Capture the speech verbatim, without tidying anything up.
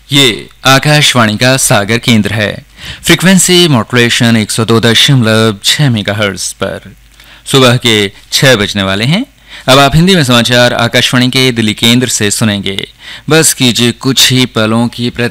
ये आकाशवाणी का सागर केंद्र है। फ्रीक्वेंसी मॉड्यूलेशन एक सौ दो दशमलव छह मेगाहर्ट्ज पर सुबह के छह बजने वाले हैं। अब आप हिंदी में समाचार आकाशवाणी के दिल्ली केंद्र से सुनेंगे। बस कीजिए कुछ ही पलों की